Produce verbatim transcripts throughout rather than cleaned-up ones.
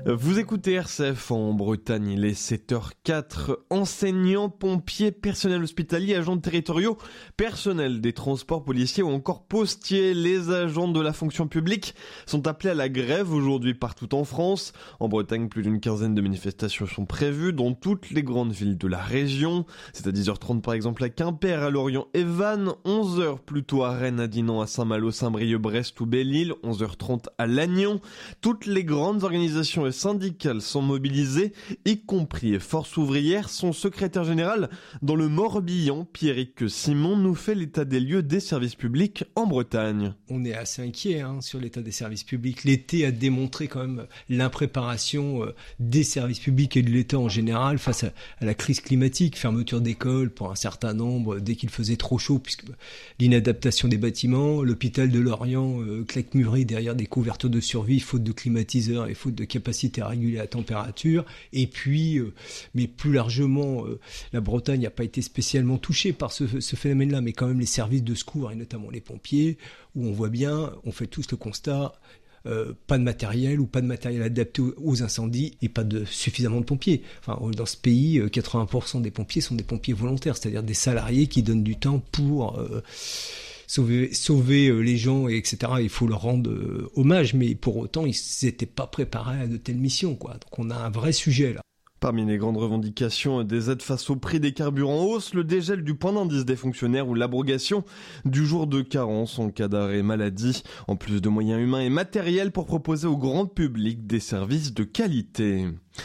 Vous écoutez R C F en Bretagne, il est sept heures quatre. Enseignants, pompiers, personnel hospitalier, agents territoriaux, personnel des transports policiers ou encore postiers, les agents de la fonction publique sont appelés à la grève aujourd'hui partout en France. En Bretagne, plus d'une quinzaine de manifestations sont prévues dans toutes les grandes villes de la région. C'est à dix heures trente par exemple à Quimper, à Lorient et Vannes, onze heures plutôt à Rennes, à Dinan, à Saint-Malo, Saint-Brieuc, Brest ou Belle-Île, onze heures trente à Lannion. Toutes les grandes organisations et syndicales sont mobilisées, y compris Force ouvrière. Son secrétaire général dans le Morbihan, Pierrick Simon, nous fait l'état des lieux des services publics en Bretagne. On est assez inquiet hein, sur l'état des services publics. L'été a démontré quand même l'impréparation euh, des services publics et de l'État en général face à, à la crise climatique. Fermeture d'écoles pour un certain nombre dès qu'il faisait trop chaud, puisque l'inadaptation des bâtiments, l'hôpital de Lorient euh, claque-muré derrière des couvertures de survie, faute de climatiseurs et faute de capacité à réguler la température. Et puis, euh, mais plus largement, euh, la Bretagne n'a pas été spécialement touchée par ce, ce phénomène-là, mais quand même les services de secours, et notamment les pompiers, où on voit bien, on fait tous le constat, euh, pas de matériel ou pas de matériel adapté aux, aux incendies et pas de suffisamment de pompiers. Enfin, dans ce pays, quatre-vingts pour cent des pompiers sont des pompiers volontaires, c'est-à-dire des salariés qui donnent du temps pour... Euh, sauver, sauver les gens, et cetera. Il faut leur rendre euh, hommage, mais pour autant, ils n'étaient pas préparés à de telles missions, quoi. Donc on a un vrai sujet là. Parmi les grandes revendications, des aides face au prix des carburants en hausse, le dégel du point d'indice des fonctionnaires ou l'abrogation du jour de carence en cas d'arrêt maladie, en plus de moyens humains et matériels pour proposer au grand public des services de qualité.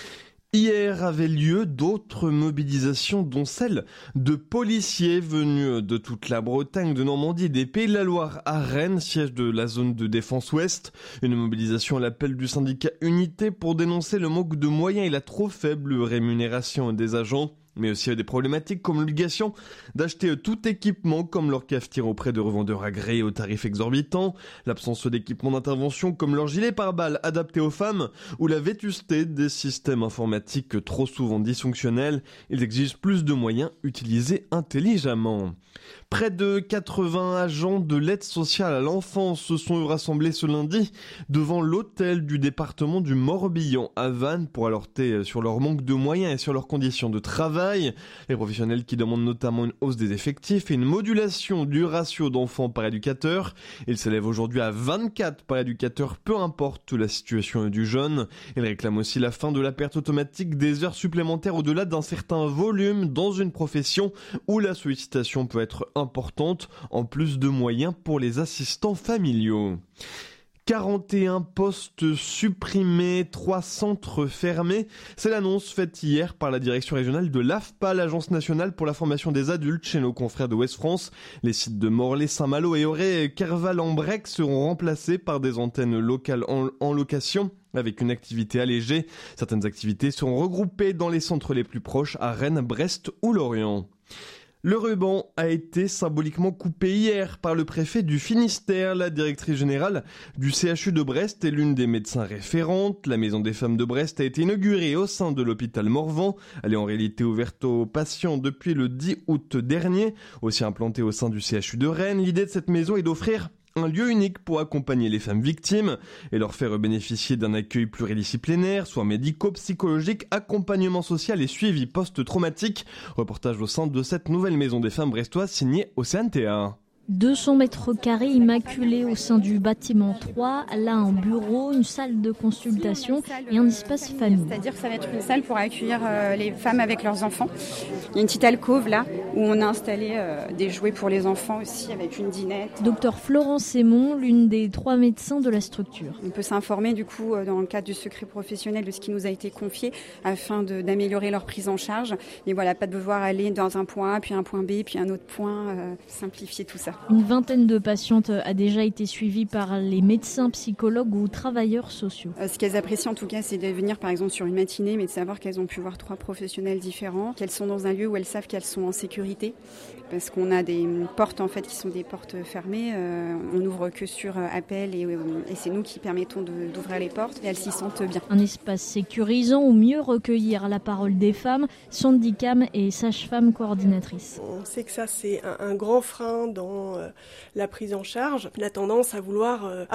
Hier avaient lieu d'autres mobilisations, dont celle de policiers venus de toute la Bretagne, de Normandie, des Pays de la Loire à Rennes, siège de la zone de défense ouest. Une mobilisation à l'appel du syndicat Unité pour dénoncer le manque de moyens et la trop faible rémunération des agents, mais aussi des problématiques comme l'obligation d'acheter tout équipement comme leur cafetière auprès de revendeurs agréés aux tarifs exorbitants, l'absence d'équipement d'intervention comme leur gilet pare-balles adapté aux femmes ou la vétusté des systèmes informatiques trop souvent dysfonctionnels. Ils exigent plus de moyens utilisés intelligemment. Près de quatre-vingts agents de l'aide sociale à l'enfance se sont rassemblés ce lundi devant l'hôtel du département du Morbihan à Vannes pour alerter sur leur manque de moyens et sur leurs conditions de travail. Les professionnels qui demandent notamment une hausse des effectifs et une modulation du ratio d'enfants par éducateur. Il s'élève aujourd'hui à vingt-quatre par éducateur, peu importe la situation du jeune. Ils réclament aussi la fin de la perte automatique des heures supplémentaires au-delà d'un certain volume dans une profession où la sollicitation peut être importante, en plus de moyens pour les assistants familiaux. quarante et un postes supprimés, trois centres fermés. C'est l'annonce faite hier par la direction régionale de l'A F P A, l'Agence nationale pour la formation des adultes, chez nos confrères de Ouest France. Les sites de Morlaix, Saint-Malo et Auray-Kerval-en-Brec seront remplacés par des antennes locales en, en location, avec une activité allégée. Certaines activités seront regroupées dans les centres les plus proches, à Rennes, Brest ou Lorient. Le ruban a été symboliquement coupé hier par le préfet du Finistère. La directrice générale du C H U de Brest est l'une des médecins référentes. La maison des femmes de Brest a été inaugurée au sein de l'hôpital Morvan. Elle est en réalité ouverte aux patients depuis le dix août dernier. Aussi implantée au sein du C H U de Rennes, l'idée de cette maison est d'offrir un lieu unique pour accompagner les femmes victimes et leur faire bénéficier d'un accueil pluridisciplinaire, soit médico, psychologique, accompagnement social et suivi post-traumatique. Reportage au sein de cette nouvelle maison des femmes brestoises signée Océane T A. deux cents mètres carrés immaculés au sein du bâtiment trois, là un bureau, une salle de consultation et un espace famille. C'est-à-dire que ça va être une salle pour accueillir euh, les femmes avec leurs enfants. Il y a une petite alcôve là où on a installé euh, des jouets pour les enfants aussi avec une dinette. Docteur Florence Sémon, l'une des trois médecins de la structure. On peut s'informer du coup dans le cadre du secret professionnel de ce qui nous a été confié afin de, d'améliorer leur prise en charge. Et voilà, pas de devoir aller dans un point A, puis un point B, puis un autre point, euh, simplifier tout ça. Une vingtaine de patientes a déjà été suivie par les médecins, psychologues ou travailleurs sociaux. Ce qu'elles apprécient en tout cas, c'est de venir par exemple sur une matinée, mais de savoir qu'elles ont pu voir trois professionnels différents, qu'elles sont dans un lieu où elles savent qu'elles sont en sécurité, parce qu'on a des portes en fait qui sont des portes fermées. Euh, on n'ouvre que sur appel et, et c'est nous qui permettons de, d'ouvrir les portes et elles s'y sentent bien. Un espace sécurisant où mieux recueillir la parole des femmes, Sandicam et sage-femme coordinatrice. On sait que ça c'est un, un grand frein dans euh, la prise en charge, la tendance à vouloir euh,